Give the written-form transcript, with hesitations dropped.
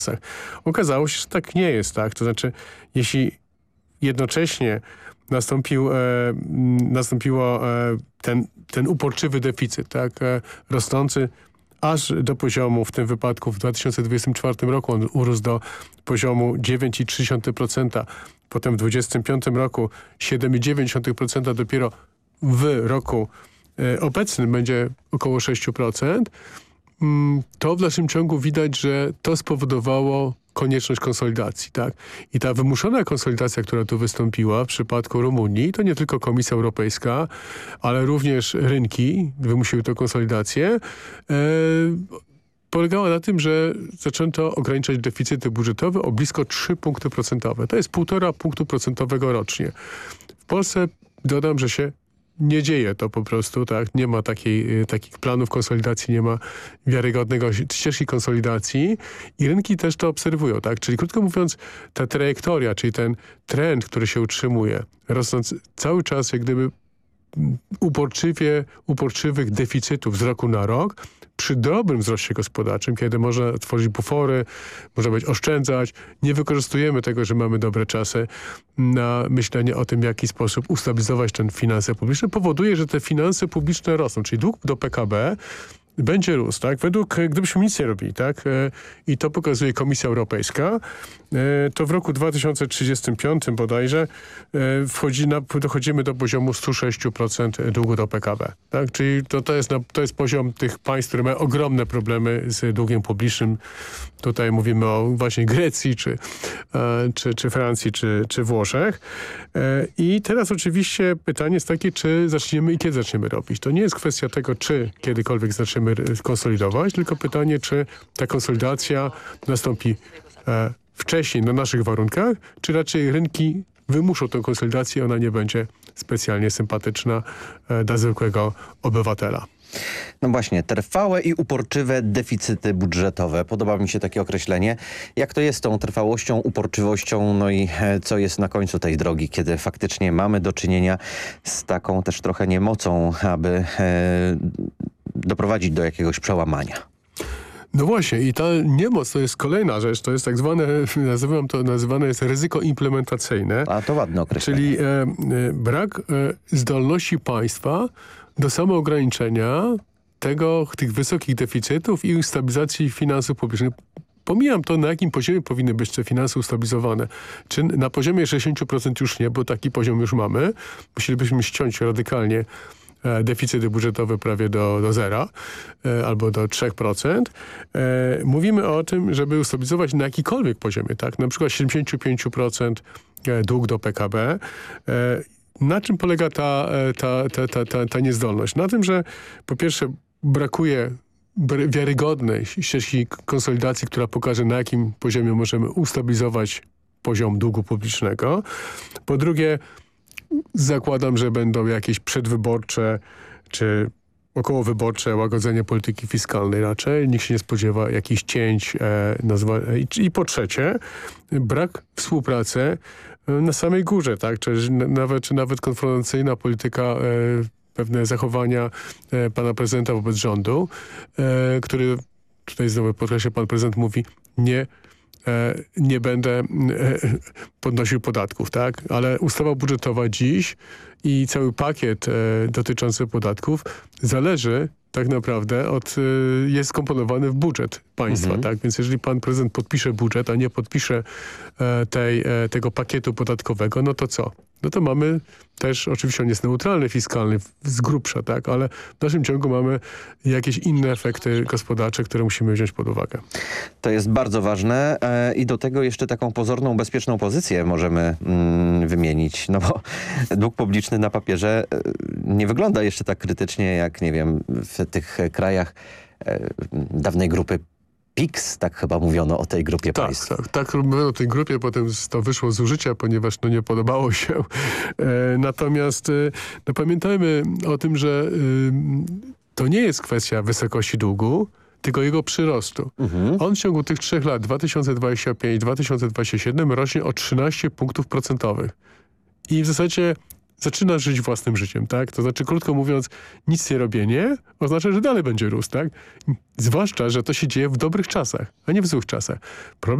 Okazało się, że tak nie jest, tak? To znaczy, jeśli jednocześnie nastąpiło ten uporczywy deficyt, tak? Rosnący aż do poziomu, w tym wypadku w 2024 roku on urósł do poziomu 9,3%, potem w 2025 roku 7,9%, dopiero w roku obecnym będzie około 6%, to w dalszym ciągu widać, że to spowodowało konieczność konsolidacji, tak? I ta wymuszona konsolidacja, która tu wystąpiła w przypadku Rumunii, to nie tylko Komisja Europejska, ale również rynki wymusiły tę konsolidację, polegała na tym, że zaczęto ograniczać deficyty budżetowe o blisko 3 punkty procentowe. To jest 1,5 punktu procentowego rocznie. W Polsce dodam, że się nie dzieje to po prostu, tak? Nie ma takich planów konsolidacji, nie ma wiarygodnego ścieżki konsolidacji i rynki też to obserwują, tak? Czyli krótko mówiąc, ta trajektoria, czyli ten trend, który się utrzymuje, rosnąc cały czas jak gdyby uporczywych deficytów z roku na rok, przy dobrym wzroście gospodarczym, kiedy można tworzyć bufory, można oszczędzać, nie wykorzystujemy tego, że mamy dobre czasy na myślenie o tym, w jaki sposób ustabilizować te finanse publiczne, powoduje, że te finanse publiczne rosną, czyli dług do PKB będzie rósł, tak? Gdybyśmy nic nie robili, tak? I to pokazuje Komisja Europejska, to w roku 2035 bodajże dochodzimy do poziomu 106% długu do PKB, tak? Czyli to jest poziom tych państw, które mają ogromne problemy z długiem publicznym. Tutaj mówimy o właśnie Grecji, czy Francji, czy Włoszech. I teraz oczywiście pytanie jest takie, czy zaczniemy i kiedy zaczniemy robić. To nie jest kwestia tego, czy kiedykolwiek zaczniemy konsolidować, tylko pytanie, czy ta konsolidacja nastąpi wcześniej na naszych warunkach, czy raczej rynki wymuszą tę konsolidację, ona nie będzie specjalnie sympatyczna dla zwykłego obywatela. No właśnie, trwałe i uporczywe deficyty budżetowe. Podoba mi się takie określenie. Jak to jest z tą trwałością, uporczywością, no i co jest na końcu tej drogi, kiedy faktycznie mamy do czynienia z taką też trochę niemocą, aby doprowadzić do jakiegoś przełamania? No właśnie i ta niemoc to jest kolejna rzecz, to jest tak zwane, nazywane jest ryzyko implementacyjne. A to ładne określenie. Czyli brak zdolności państwa do samoograniczenia tych wysokich deficytów i stabilizacji finansów publicznych. Pomijam to, na jakim poziomie powinny być te finanse ustabilizowane. Czy na poziomie 60% już nie, bo taki poziom już mamy. Musielibyśmy ściąć radykalnie deficyty budżetowe prawie do zera albo do 3%. Mówimy o tym, żeby ustabilizować na jakikolwiek poziomie, tak? Na przykład 75% dług do PKB. Na czym polega ta niezdolność? Na tym, że po pierwsze brakuje wiarygodnej ścieżki konsolidacji, która pokaże, na jakim poziomie możemy ustabilizować poziom długu publicznego. Po drugie, zakładam, że będą jakieś przedwyborcze czy okołowyborcze łagodzenie polityki fiskalnej raczej. Nikt się nie spodziewa jakichś cięć. I po trzecie, brak współpracy na samej górze, tak? Czy nawet konfrontacyjna polityka, pewne zachowania pana prezydenta wobec rządu, który, tutaj znowu podkreślę, pan prezydent mówi, nie będę podnosił podatków, tak? Ale ustawa budżetowa dziś i cały pakiet dotyczący podatków zależy tak naprawdę jest skomponowany w budżet państwa, tak? Więc jeżeli pan prezydent podpisze budżet, a nie podpisze tego pakietu podatkowego, no to co? No to mamy też, oczywiście on jest neutralny fiskalny z grubsza, tak? Ale w dalszym ciągu mamy jakieś inne efekty gospodarcze, które musimy wziąć pod uwagę. To jest bardzo ważne i do tego jeszcze taką pozorną, bezpieczną pozycję możemy wymienić, no bo dług publiczny na papierze nie wygląda jeszcze tak krytycznie jak, nie wiem, w tych krajach dawnej grupy PIGS, tak chyba mówiono o tej grupie państw. Tak mówiono o tej grupie, potem to wyszło z użycia, ponieważ nie podobało się. Natomiast pamiętajmy o tym, że to nie jest kwestia wysokości długu, tylko jego przyrostu. On w ciągu tych 3 lat, 2025-2027 rośnie o 13 punktów procentowych. I w zasadzie zaczyna żyć własnym życiem, tak? To znaczy, krótko mówiąc, nic nie robienie oznacza, że dalej będzie rósł, tak? Zwłaszcza, że to się dzieje w dobrych czasach, a nie w złych czasach. Problem